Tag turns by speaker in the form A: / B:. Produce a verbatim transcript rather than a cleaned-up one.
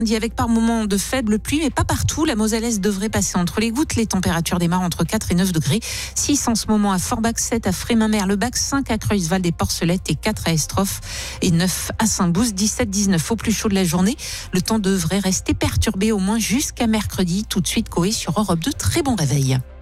A: Dit avec par moments de faibles pluies, mais pas partout. La Moselle-Est devrait passer entre les gouttes. Les températures démarrent entre quatre et neuf degrés. six en ce moment à Forbach, sept à Frémin-Merlebach, cinq à Creusval des Porcelettes et quatre à Estroff et neuf à Saint-Bouze, dix-sept dix-neuf au plus chaud de la journée. Le temps devrait rester perturbé au moins jusqu'à mercredi. Tout de suite, Coé sur Europe deux. Très bon réveil.